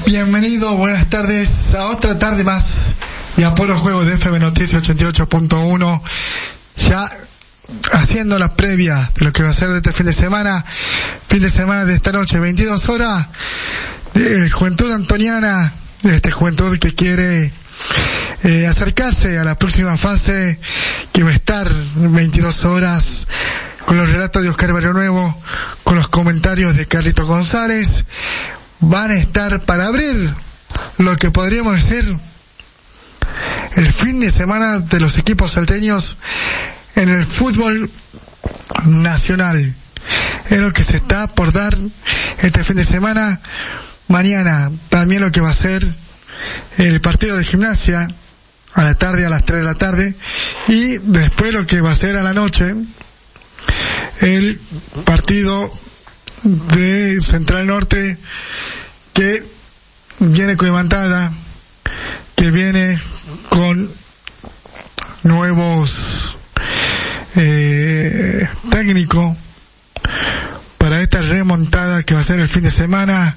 Bienvenido, buenas tardes a otra tarde más y a Puro Juego de FM Noticias 88.1, ya haciendo la previa de lo que va a ser de este fin de semana de esta noche, 22 horas, Juventud Antoniana, Juventud que quiere acercarse a la próxima fase, que va a estar 22 horas con los relatos de Oscar Barrio Nuevo, con los comentarios de Carlito González. Van a estar para abrir lo que podríamos decir el fin de semana de los equipos salteños en el fútbol nacional. Es lo que se está por dar este fin de semana. Mañana también lo que va a ser el partido de Gimnasia a la tarde, a las 3 de la tarde, y después lo que va a ser a la noche el partido de Central Norte, que viene con levantada, que viene con nuevos técnicos para esta remontada que va a ser el fin de semana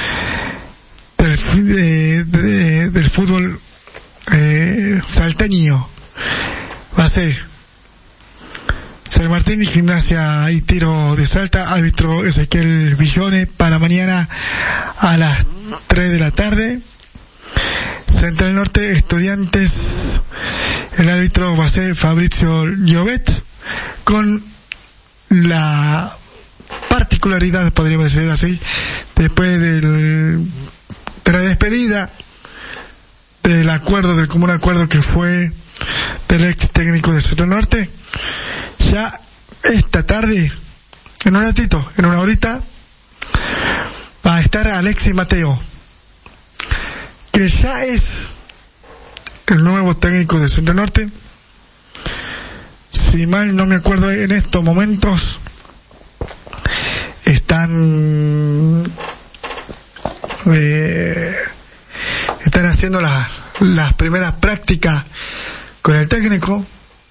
del fútbol salteño. Va a ser San Martín y Gimnasia y Tiro de Salta, árbitro Ezequiel Villone para mañana a las 3 de la tarde. Central Norte, Estudiantes, el árbitro va a ser Fabricio Llobet, con la particularidad, podríamos decir así, después de la despedida del acuerdo, del común acuerdo que fue del ex técnico de Central Norte. Ya esta tarde, en un ratito, en una horita, va a estar Alexis Mateo, que ya es el nuevo técnico de Central Norte. Si mal no me acuerdo, en estos momentos están haciendo las primeras prácticas con el técnico.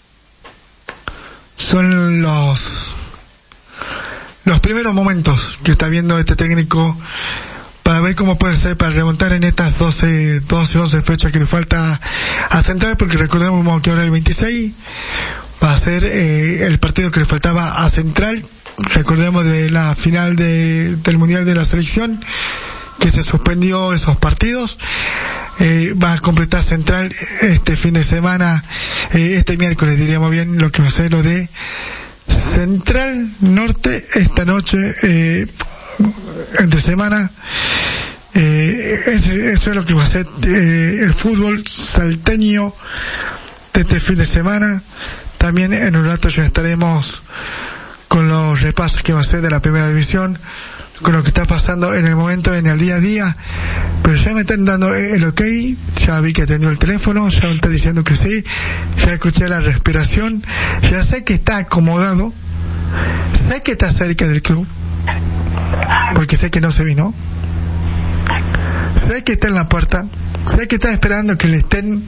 Son los primeros momentos que está viendo este técnico para ver cómo puede ser para remontar en estas 11 fechas que le falta a Central, porque recordemos que ahora el 26 va a ser el partido que le faltaba a Central. Recordemos de la final del Mundial de la Selección, que se suspendió esos partidos. Va a completar Central este fin de semana, este miércoles diríamos bien, lo que va a ser lo de Central Norte esta noche, entre semana. Eso es lo que va a ser el fútbol salteño de este fin de semana. También en un rato ya estaremos con los repasos que va a ser de la primera división, con lo que está pasando en el momento, en el día a día. Pero ya me están dando el ok, ya vi que atendió el teléfono, ya me está diciendo que sí, ya escuché la respiración, ya sé que está acomodado, sé que está cerca del club, porque sé que no se vino, sé que está en la puerta, sé que está esperando que le estén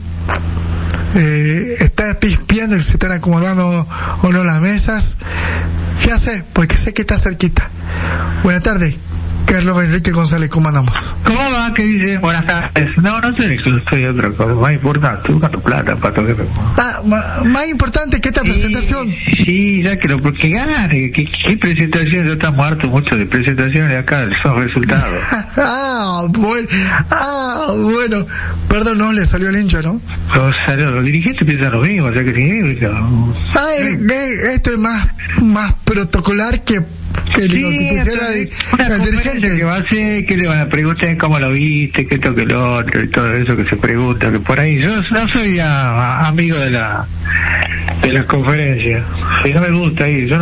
está pispiando si se están acomodando o no las mesas. Ya sé, porque sé que está cerquita. Buenas tardes, Carlos Enrique González, ¿cómo andamos? ¿Cómo va? ¿Qué dice? Buenas tardes. No soy el club, estoy otra cosa más importante. Estoy buscando plata para tocar. Más importante que esta presentación. Sí, ya creo, porque gane. ¿Qué presentación? Yo estamos hartos mucho de presentaciones acá, son resultados. Bueno. Perdón, no le salió el hincha, ¿no? Los dirigentes piensan lo mismo, o sea que esto es más protocolar que lo que quisiera el dirigente. Que va a hacer, que le van a preguntar cómo lo viste, que esto, que lo otro, y todo eso que se pregunta, que por ahí. Yo no soy amigo de las conferencias, y no me gusta ir, yo